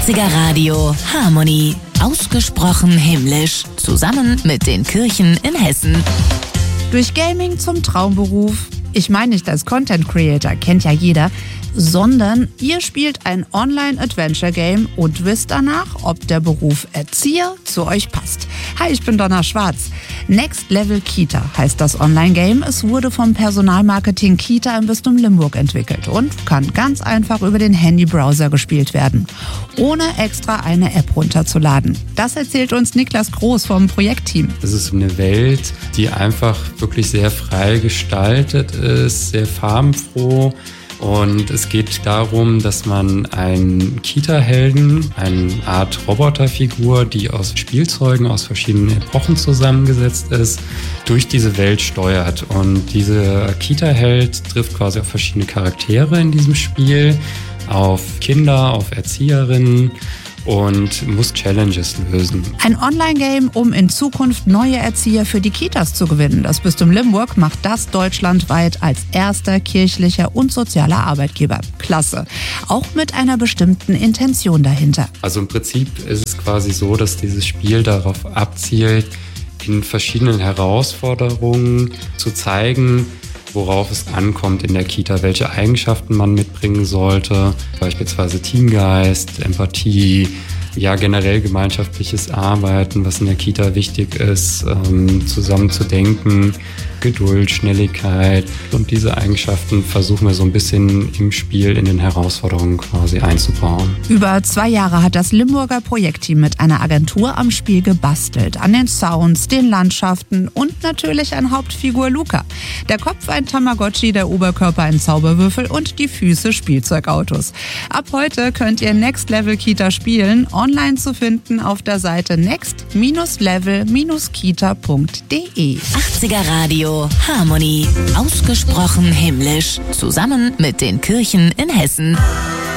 80er Radio Harmonie. Ausgesprochen himmlisch. Zusammen mit den Kirchen in Hessen. Durch Gaming zum Traumberuf. Ich meine nicht als Content Creator, kennt ja jeder, sondern ihr spielt ein Online-Adventure-Game und wisst danach, ob der Beruf Erzieher zu euch passt. Hi, ich bin Donna Schwarz. Next Level Kita heißt das Online-Game. Es wurde vom Personalmarketing Kita im Bistum Limburg entwickelt und kann ganz einfach über den Handybrowser gespielt werden, ohne extra eine App runterzuladen. Das erzählt uns Niklas Groß vom Projektteam. Es ist eine Welt, die einfach wirklich sehr frei gestaltet ist, sehr farbenfroh. Und es geht darum, dass man einen Kita-Helden, eine Art Roboterfigur, die aus Spielzeugen aus verschiedenen Epochen zusammengesetzt ist, durch diese Welt steuert. Und dieser Kita-Held trifft quasi auf verschiedene Charaktere in diesem Spiel, auf Kinder, auf Erzieherinnen und muss Challenges lösen. Ein Online-Game, um in Zukunft neue Erzieher für die Kitas zu gewinnen. Das Bistum Limburg macht das deutschlandweit als erster kirchlicher und sozialer Arbeitgeber. Klasse. Auch mit einer bestimmten Intention dahinter. Also im Prinzip ist es quasi so, dass dieses Spiel darauf abzielt, in verschiedenen Herausforderungen zu zeigen, worauf es ankommt in der Kita, welche Eigenschaften man mitbringen sollte, beispielsweise Teamgeist, Empathie, ja generell gemeinschaftliches Arbeiten, was in der Kita wichtig ist, zusammen zu denken, Geduld, Schnelligkeit und diese Eigenschaften versuchen wir so ein bisschen im Spiel in den Herausforderungen quasi einzubauen. Über 2 Jahre hat das Limburger Projektteam mit einer Agentur am Spiel gebastelt. An den Sounds, den Landschaften und natürlich an Hauptfigur Luca. Der Kopf ein Tamagotchi, der Oberkörper ein Zauberwürfel und die Füße Spielzeugautos. Ab heute könnt ihr Next Level Kita spielen, online zu finden auf der Seite next-level-kita.de. 80er Radio Harmonie. Ausgesprochen himmlisch. Zusammen mit den Kirchen in Hessen.